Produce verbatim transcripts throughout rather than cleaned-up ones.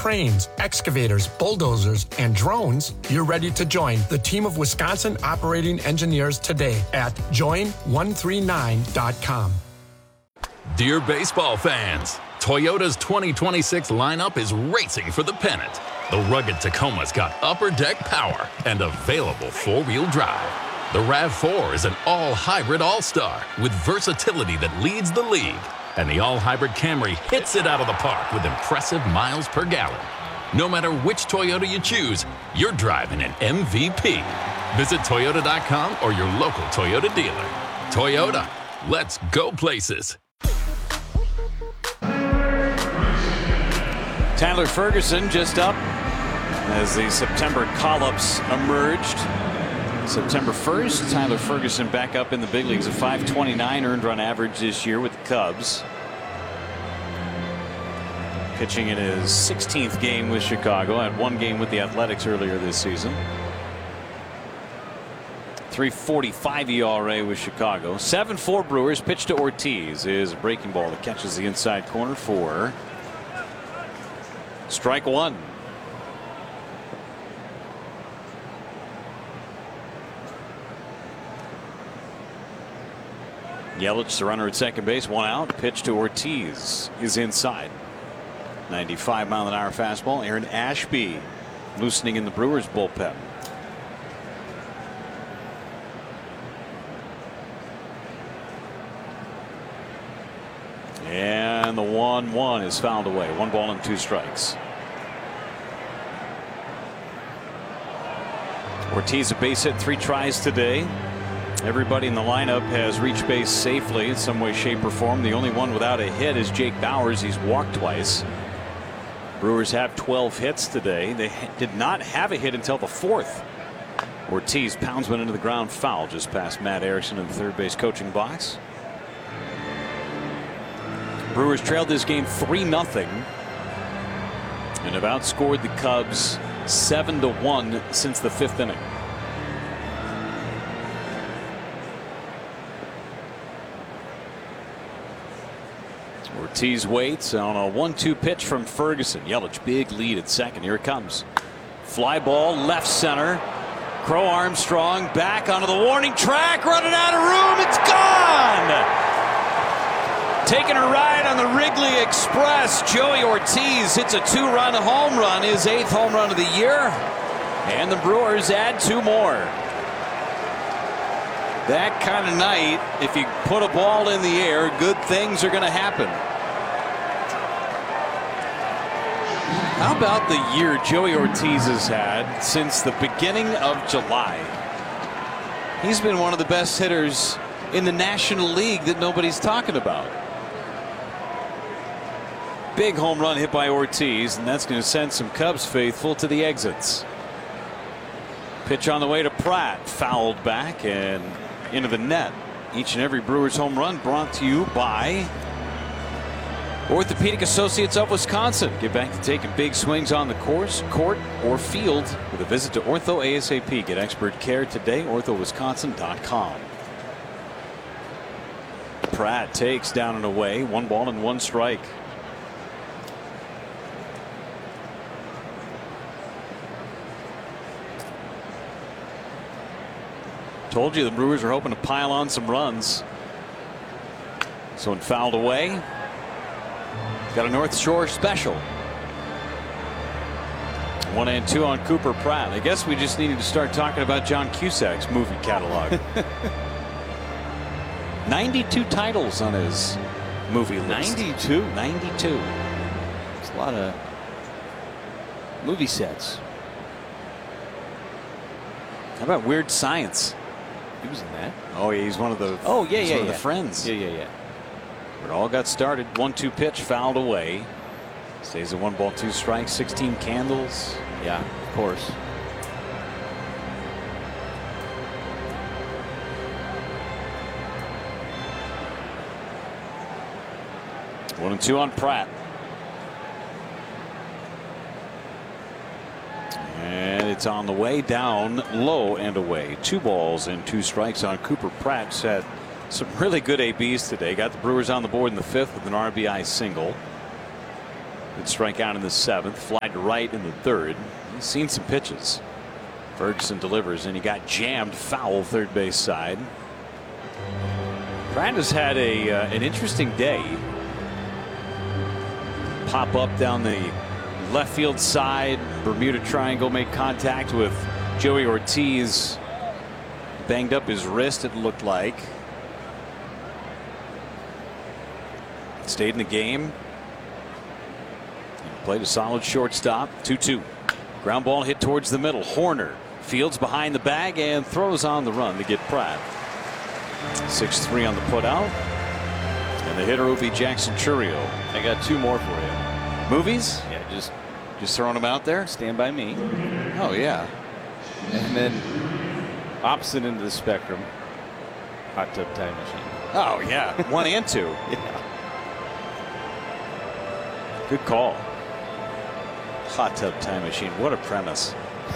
cranes, excavators, bulldozers, and drones, you're ready to join the team of Wisconsin operating engineers today at join one three nine dot com. Dear baseball fans, Toyota's twenty twenty-six lineup is racing for the pennant. The rugged Tacoma's got upper deck power and available four-wheel drive. The RAV four is an all-hybrid all-star with versatility that leads the league. And the all-hybrid Camry hits it out of the park with impressive miles per gallon. No matter which Toyota you choose, you're driving an M V P. Visit Toyota dot com or your local Toyota dealer. Toyota, let's go places. Tyler Ferguson just up as the September call-ups emerged. September first, Tyler Ferguson back up in the big leagues. A five twenty-nine earned run average this year with the Cubs. Pitching in his sixteenth game with Chicago. Had one game with the Athletics earlier this season. three forty-five E R A with Chicago. seven four Brewers. Pitch to Ortiz is a breaking ball that catches the inside corner for strike one. Yelich, the runner at second base, one out. Pitch to Ortiz is inside. ninety-five mile an hour fastball. Aaron Ashby loosening in the Brewers bullpen. And the one one is fouled away. One ball and two strikes. Ortiz a base hit, three tries today. Everybody in the lineup has reached base safely in some way, shape, or form. The only one without a hit is Jake Bauers. He's walked twice. Brewers have twelve hits today. They did not have a hit until the fourth. Ortiz pounds one into the ground, foul just past Matt Erickson in the third base coaching box. Brewers trailed this game three nothing and have outscored the Cubs seven to one since the fifth inning. Ortiz waits on a one two pitch from Ferguson. Yelich, big lead at second. Here it comes. Fly ball left center. Crow Armstrong back onto the warning track, running out of room. It's gone. Taking a ride on the Wrigley Express, Joey Ortiz hits a two-run home run, his eighth home run of the year, and the Brewers add two more. That kind of night, if you put a ball in the air, good things are going to happen. How about the year Joey Ortiz has had since the beginning of July? He's been one of the best hitters in the National League that nobody's talking about. Big home run hit by Ortiz, and that's going to send some Cubs faithful to the exits. Pitch on the way to Pratt, fouled back and into the net. Each and every Brewers home run brought to you by Orthopedic Associates of Wisconsin. Get back to taking big swings on the course, court, or field with a visit to Ortho ASAP. Get expert care today. ortho wisconsin dot com. Pratt takes down and away. One ball and one strike. Told you the Brewers are hoping to pile on some runs. So when fouled away, got a North Shore special. One and two on Cooper Pratt. I guess we just needed to start talking about John Cusack's movie catalog. ninety-two titles on his movie list. ninety-two? ninety-two. It's a lot of movie sets. How about Weird Science? He was in that. Oh, yeah, he's one of the. Oh, yeah, he's yeah, one yeah. of the friends. Yeah, yeah, yeah. It all got started. One two pitch fouled away. Stays at one ball, two strikes, sixteen candles. Yeah, of course. One and two on Pratt. And it's on the way down low and away. Two balls and two strikes on Cooper Pratt. Had some really good A Bs today. Got the Brewers on the board in the fifth with an R B I single. Could strike out in the seventh, fly to right in the third. He's seen some pitches. Ferguson delivers, and he got jammed foul third base side. Brandis had a uh, an interesting day. Pop up down the left field side. Bermuda Triangle made contact with Joey Ortiz. Banged up his wrist, it looked like. Stayed in the game. Played a solid shortstop. two two. Ground ball hit towards the middle. Horner fields behind the bag and throws on the run to get Pratt. six three on the putout. And the hitter will be Jackson Chourio. I got two more for you. Movies? Yeah, just Just throwing them out there? Stand By Me. Oh, yeah. And then opposite end of the spectrum, Hot Tub Time Machine. Oh, yeah. One and two. Yeah. Good call. Hot Tub Time Machine. What a premise.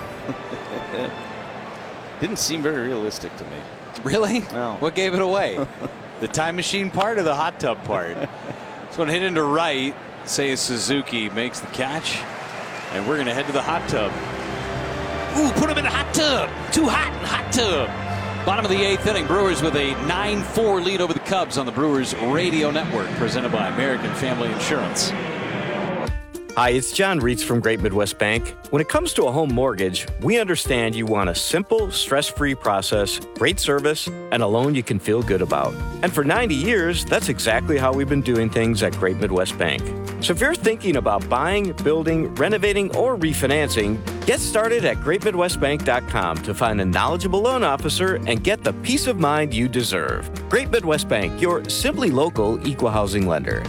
Didn't seem very realistic to me. Really? No. What gave it away? The time machine part or the hot tub part? It's going to hit into right. Seiya Suzuki makes the catch. And we're going to head to the hot tub. Ooh, put him in the hot tub. Too hot in the hot tub. Bottom of the eighth inning. Brewers with a nine four lead over the Cubs on the Brewers Radio Network, presented by American Family Insurance. Hi, it's John Reitz from Great Midwest Bank. When it comes to a home mortgage, we understand you want a simple, stress-free process, great service, and a loan you can feel good about. And for ninety years, that's exactly how we've been doing things at Great Midwest Bank. So if you're thinking about buying, building, renovating, or refinancing, get started at great midwest bank dot com to find a knowledgeable loan officer and get the peace of mind you deserve. Great Midwest Bank, your simply local equal housing lender.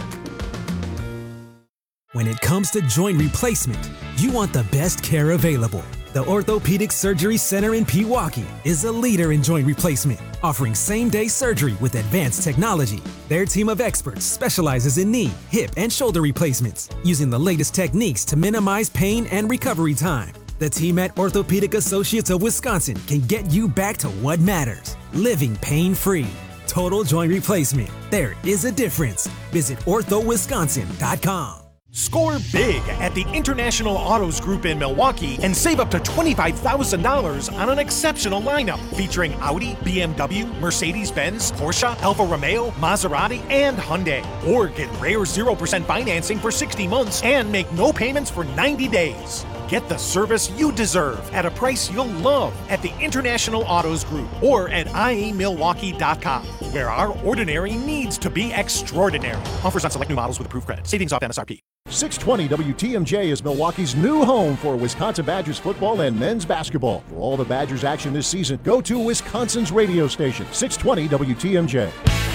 When it comes to joint replacement, you want the best care available. The Orthopedic Surgery Center in Pewaukee is a leader in joint replacement, offering same-day surgery with advanced technology. Their team of experts specializes in knee, hip, and shoulder replacements, using the latest techniques to minimize pain and recovery time. The team at Orthopedic Associates of Wisconsin can get you back to what matters, living pain-free. Total joint replacement. There is a difference. Visit ortho wisconsin dot com. Score big at the International Autos Group in Milwaukee and save up to twenty-five thousand dollars on an exceptional lineup featuring Audi, B M W, Mercedes-Benz, Porsche, Alfa Romeo, Maserati, and Hyundai. Or get rare zero percent financing for sixty months and make no payments for ninety days. Get the service you deserve at a price you'll love at the International Autos Group or at I E milwaukee dot com, where our ordinary needs to be extraordinary. Offers on select new models with approved credit. Savings off M S R P. six twenty W T M J is Milwaukee's new home for Wisconsin Badgers football and men's basketball. For all the Badgers action this season, go to Wisconsin's radio station, six twenty W T M J.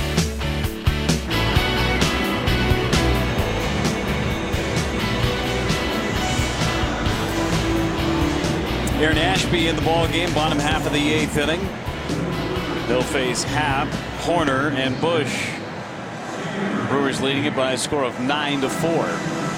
Aaron Ashby in the ball game, bottom half of the eighth inning. They'll face Happ, Horner, and Bush. Brewers leading it by a score of nine to four.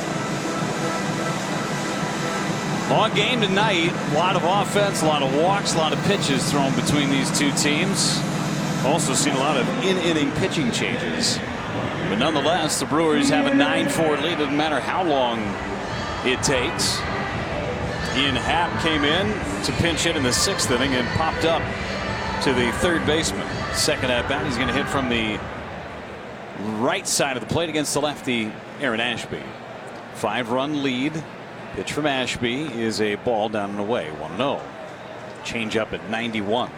Long game tonight. A lot of offense, a lot of walks, a lot of pitches thrown between these two teams. Also seen a lot of in-inning pitching changes. But nonetheless, the Brewers have a nine four lead. Doesn't matter how long it takes. Ian Happ came in to pinch hit in the sixth inning and popped up to the third baseman. Second at bat, he's going to hit from the right side of the plate against the lefty Aaron Ashby. Five run lead. Pitch from Ashby is a ball down and away. one oh. Change up at ninety-one.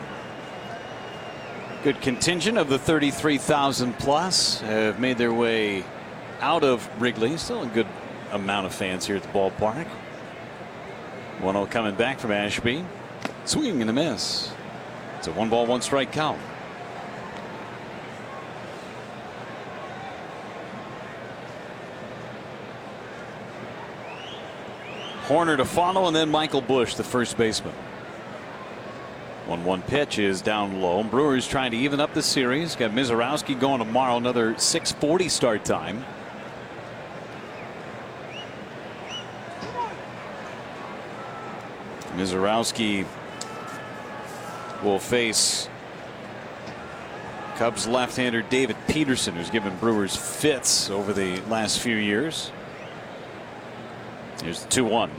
Good contingent of the thirty-three thousand plus have made their way out of Wrigley. Still a good amount of fans here at the ballpark. one oh coming back from Ashby. Swing and a miss. It's a one ball, one strike count. Horner to follow, and then Michael Bush, the first baseman. one one pitch is down low. Brewers trying to even up the series. Got Mizorowski going tomorrow, another six forty start time. Mizorowski will face Cubs left-hander David Peterson, who's given Brewers fits over the last few years. Here's the two one.